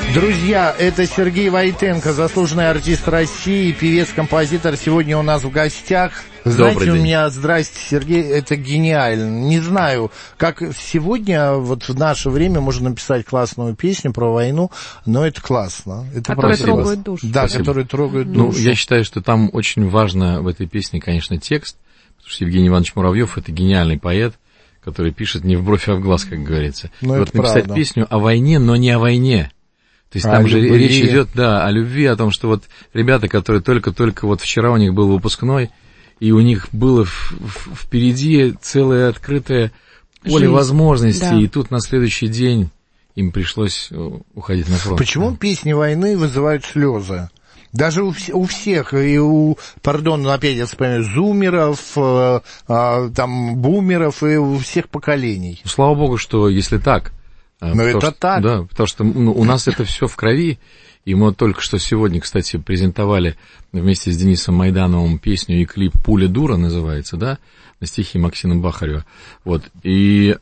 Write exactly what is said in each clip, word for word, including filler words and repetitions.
Друзья, это Сергей Войтенко, заслуженный артист России, певец-композитор. Сегодня у нас в гостях. Знаете, Добрый у день. меня, здрасте, Сергей, это гениально. Не знаю, как сегодня, вот в наше время можно написать классную песню про войну, но это классно. Это Которые просто... трогают душу. Да, Спасибо. которые трогают Ну, душу. я считаю, что там очень важно в этой песне, конечно, текст, потому что Евгений Иванович Муравьев — это гениальный поэт, который пишет не в бровь, а в глаз, как говорится. Ну, И это вот написать правда. песню о войне, но не о войне. То есть А там же любви. речь идет, да, о любви, о том, что вот ребята, которые только-только, вот вчера у них был выпускной, и у них было в, в, впереди целое открытое поле Жизнь. возможностей, Да. и тут на следующий день им пришлось уходить на фронт. Почему песни войны вызывают слезы? Даже у, вс- у всех, и у, пардон, опять я вспоминаю, зумеров, э, э, там, бумеров, и у всех поколений. Ну, слава богу, что если так. Но потому это что, так. Да, потому что ну, у нас это все в крови. И мы только что сегодня, кстати, презентовали вместе с Денисом Майдановым песню и клип «Пуля дура» называется, да, на стихи Максима Бахарева. Вот. И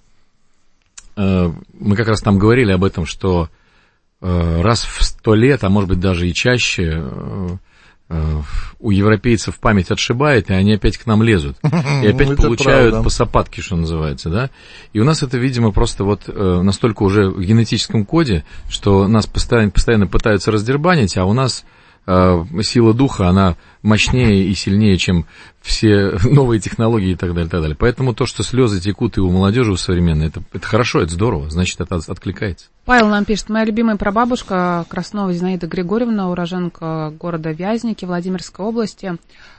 э, мы как раз там говорили об этом, что э, раз в сто лет, а может быть даже и чаще, э, э, у европейцев память отшибает, и они опять к нам лезут. И опять Это получают правда. по сапатке, что называется, да. И у нас это, видимо, просто вот э, настолько уже в генетическом коде, что нас постоянно, постоянно пытаются раздербанить, а у нас э, сила духа, она мощнее и сильнее, чем все новые технологии и так далее, и так далее. Поэтому то, что слезы текут и у молодежи, у современной, это, это хорошо, это здорово, значит, это откликается. Павел нам пишет: моя любимая прабабушка Краснова Зинаида Григорьевна, уроженка города Вязники Владимирской области.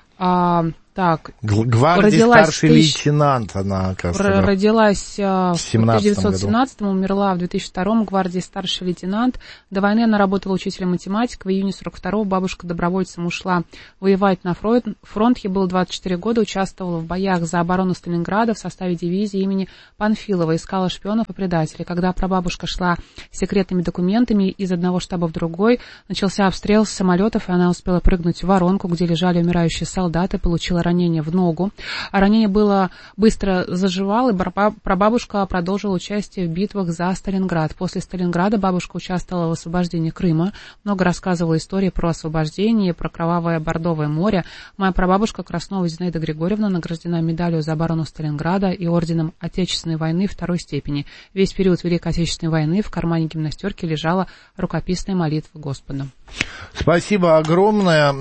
А, так, Г- Гвардии родилась старший в тысяч- лейтенант, она, оказывается. р- родилась а, в семнадцатом тысяча девятьсот семнадцатом, умерла в две тысячи втором, в гвардии старший лейтенант. До войны она работала учителем математики. В июне сорок второго бабушка добровольцем ушла воевать на фронт. Фронт ей было двадцать четыре года, участвовала в боях за оборону Сталинграда в составе дивизии имени Панфилова, искала шпионов и предателей. Когда прабабушка шла с секретными документами из одного штаба в другой, начался обстрел с самолетов, и она успела прыгнуть в воронку, где лежали умирающие солдаты, получила ранение в ногу. А ранение было быстро заживало, и прабабушка продолжила участие в битвах за Сталинград. После Сталинграда бабушка участвовала в освобождении Крыма, много рассказывала истории про освобождение, про кровавое Бордовое море. Моя прабабушка Краснова Зинаида Григорьевна награждена медалью за оборону Сталинграда и орденом Отечественной войны второй степени. Весь период Великой Отечественной войны в кармане гимнастерки лежала рукописная молитва Господу. Спасибо огромное,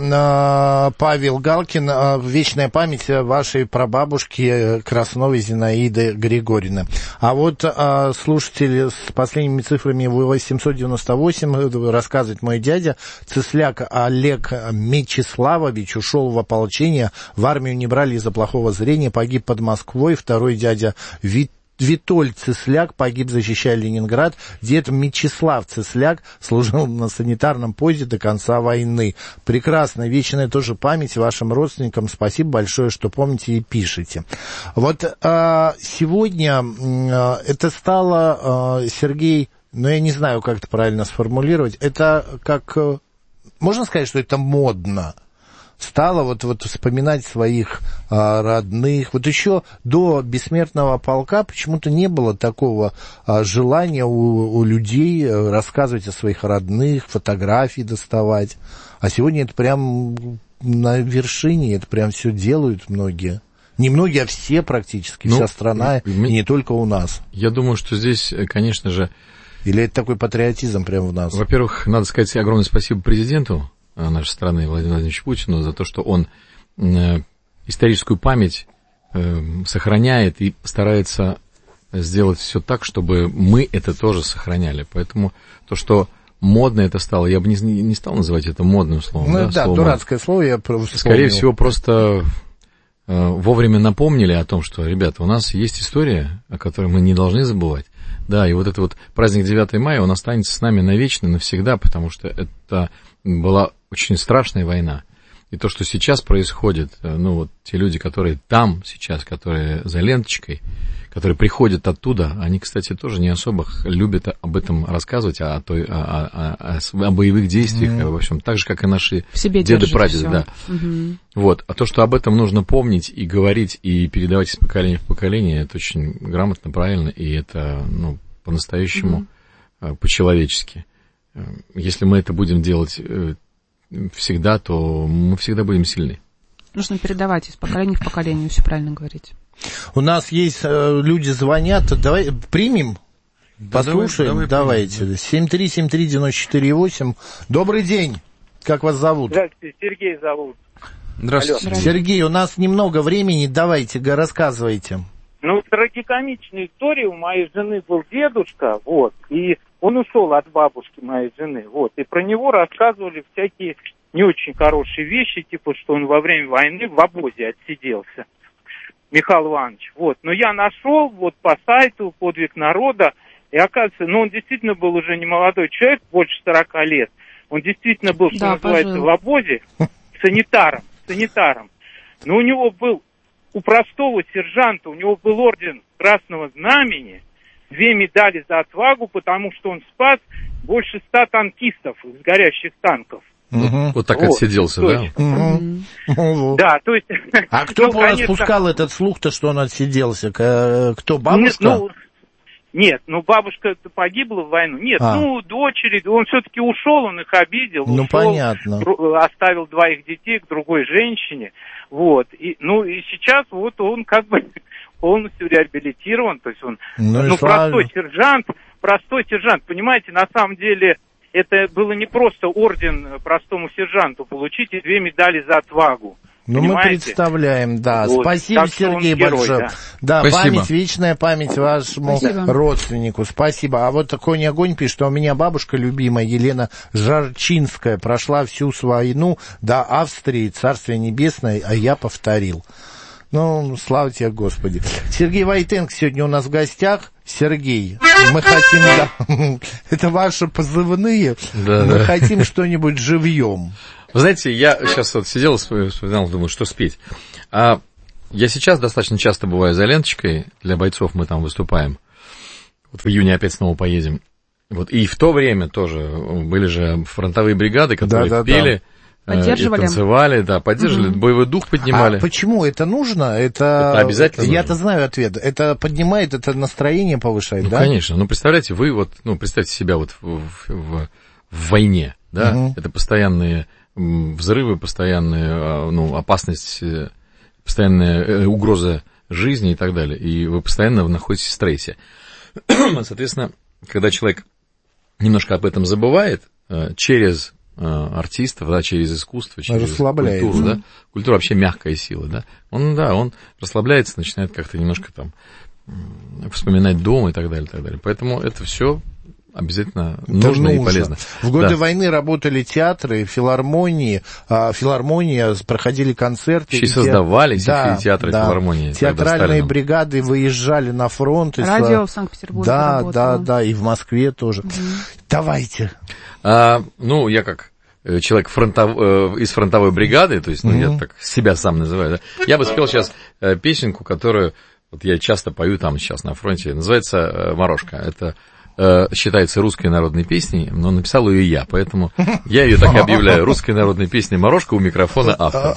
э, Павел Галкин. Э, Вечная память вашей прабабушки Красновой Зинаиды Григорьевны. А вот э, слушатель с последними цифрами восемьсот девяносто восемь, рассказывает мой дядя, Цисляк Олег Мечиславович ушел в ополчение, в армию не брали из-за плохого зрения, погиб под Москвой. Второй дядя Вит Витоль Цисляк погиб, защищая Ленинград. Дед Мечислав Цисляк служил на санитарном поезде до конца войны. Прекрасно, вечная тоже память вашим родственникам. Спасибо большое, что помните и пишете. Вот а, сегодня а, это стало, а, Сергей, ну я не знаю, как это правильно сформулировать, это как, можно сказать, что это модно? Стало вот, вот вспоминать своих а, родных. Вот еще до бессмертного полка почему-то не было такого а, желания у, у людей рассказывать о своих родных, фотографии доставать. А сегодня это прям на вершине, это прям все делают многие. Не многие, а все практически, Ну, вся страна, и мы... не только у нас. Я думаю, что здесь, конечно же... Или это такой патриотизм прямо в нас? Во-первых, надо сказать огромное спасибо президенту нашей страны Владимиру Владимировичу Путину за то, что он э, историческую память э, сохраняет и старается сделать все так, чтобы мы это тоже сохраняли. Поэтому то, что модно это стало, я бы не, не стал называть это модным словом. Ну да, да, словом, дурацкое слово я вспомнил. Скорее всего, просто э, вовремя напомнили о том, что, ребята, у нас есть история, о которой мы не должны забывать. Да, и вот этот вот праздник девятого мая, он останется с нами навечно, навсегда, потому что это была очень страшная война. И то, что сейчас происходит, ну вот те люди, которые там сейчас, которые за ленточкой, которые приходят оттуда, они, кстати, тоже не особо любят об этом рассказывать, о, той, о, о, о, о боевых действиях, mm-hmm. обо всем, так же, как и наши деды-прадеды. Да. Mm-hmm. Вот. А то, что об этом нужно помнить и говорить, и передавать из поколения в поколение, это очень грамотно, правильно, и это, ну, по-настоящему, mm-hmm. по-человечески. если мы это будем делать всегда, то мы всегда будем сильны. Нужно передавать из поколения в поколение, все правильно говорите. У нас есть э, люди звонят, давай примем, послушаем, давай, давайте. семь три семь три девять четыре восемь. Добрый день, как вас зовут? Здравствуйте, Сергей зовут. Здравствуйте. Здравствуйте. Сергей, у нас немного времени, давайте, рассказывайте. Ну, трагикомичная история. У моей жены был дедушка, вот, и он ушел от бабушки моей жены, вот, и про него рассказывали всякие не очень хорошие вещи, типа, что он во время войны в обозе отсиделся, Михаил Иванович, вот. Но я нашел, вот, по сайту «Подвиг народа», и оказывается, ну, он действительно был уже не молодой человек, больше сорока лет, он действительно был, что да, называется, пожил. в обозе санитаром, санитаром, но у него был, у простого сержанта, у него был орден Красного Знамени, две медали за отвагу, потому что он спас больше ста танкистов из горящих танков. Вот, вот так вот, отсиделся, да? Угу. Да, то есть... А кто ну, конечно... распускал этот слух-то, что он отсиделся? Кто, бабушка? Ну, нет, ну бабушка погибла в войну. Нет, а. ну дочери, он все-таки ушел, он их обидел, ну, ушел, понятно. Оставил двоих детей к другой женщине. Вот, и, ну и сейчас вот он как бы полностью реабилитирован, то есть он, ну, ну простой сержант, простой сержант, понимаете, на самом деле это было не просто орден простому сержанту получить и две медали за отвагу. Ну, понимаете? Мы представляем, да. Вот. Спасибо, Так Сергей, герой, большое. Да, да Спасибо. Память, вечная память вашему Спасибо. родственнику. Спасибо. А вот такой огонь пишет, что у меня бабушка любимая, Елена Жарчинская, прошла всю свою войну до Австрии, Царствие Небесное, а я повторил. Ну, слава тебе, Господи. Сергей Войтенко сегодня у нас в гостях. Сергей, мы хотим... Да, это ваши позывные. Да, мы да. хотим что-нибудь живьем. Вы знаете, я сейчас вот сидел и вспоминал, думаю, что спеть. А я сейчас достаточно часто бываю за ленточкой, для бойцов мы там выступаем. Вот в июне опять снова поедем. Вот, и в то время тоже были же фронтовые бригады, которые да, да, пели, да. Поддерживали. И танцевали, да, поддерживали, угу. боевой дух поднимали. А почему это нужно? Это, это обязательно Я-то нужно. знаю ответ. Это поднимает, это настроение повышает, ну, да? Конечно. Ну, представляете, вы вот, ну, представьте себя вот в, в, в, в войне, да, угу. это постоянные взрывы, постоянная, ну, опасность, постоянная угроза жизни и так далее. И вы постоянно находитесь в стрессе. Соответственно, когда человек немножко об этом забывает, через артистов, да, через искусство, через культуру, да, культура вообще мягкая сила, да, он, да, он расслабляется, начинает как-то немножко там вспоминать дом и так далее, и так далее. Поэтому это все обязательно нужно, нужно и полезно. В годы да. войны работали театры, филармонии, а, филармония, проходили концерты. Еще и создавались да, и театры, да. филармонии. Театральные бригады выезжали на фронт. Радио в Санкт-Петербурге Да, работало. да, да, и в Москве тоже. Угу. Давайте. А, ну, я как человек фронтов, э, из фронтовой бригады, то есть, ну, угу. я так себя сам называю, да, я бы спел сейчас э, песенку, которую вот я часто пою там сейчас на фронте, называется э, «Морошка». Это считается русской народной песней, но написал ее я, поэтому я ее так и объявляю. Русской народной песни «Морошка», у микрофона автор.